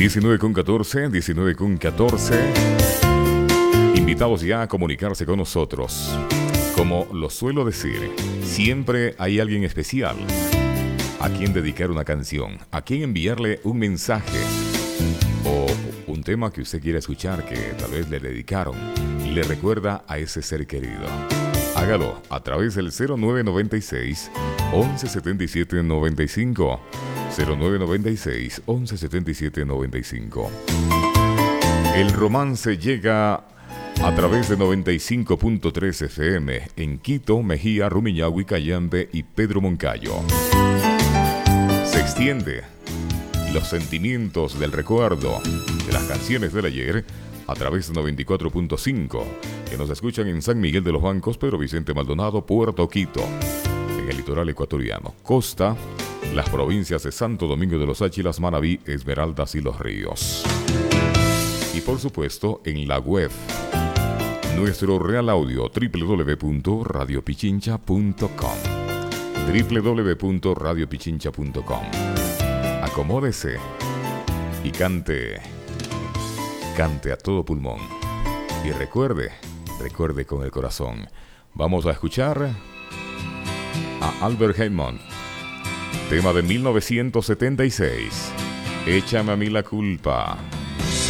19:14, 19:14. Invitados ya a comunicarse con nosotros. Como lo suelo decir, siempre hay alguien especial a quien dedicar una canción, a quien enviarle un mensaje o un tema que usted quiera escuchar que tal vez le dedicaron y le recuerda a ese ser querido. Hágalo a través del 0996 1177 95. 0996 1177 95. El romance llega a través de 95.3 FM en Quito, Mejía, Rumiñahui, Cayambe y Pedro Moncayo. Se extiende los sentimientos del recuerdo de las canciones del ayer a través de 94.5, que nos escuchan en San Miguel de los Bancos, Pedro Vicente Maldonado, Puerto Quito, en el litoral ecuatoriano, Costa, las provincias de Santo Domingo de los Áchilas, Manabí, Esmeraldas y Los Ríos. Y por supuesto en la web, nuestro real audio www.radiopichincha.com, www.radiopichincha.com. Acomódese y cante a todo pulmón. Y recuerde con el corazón. Vamos a escuchar a Albert Hammond, tema de 1976, Échame a mí la culpa.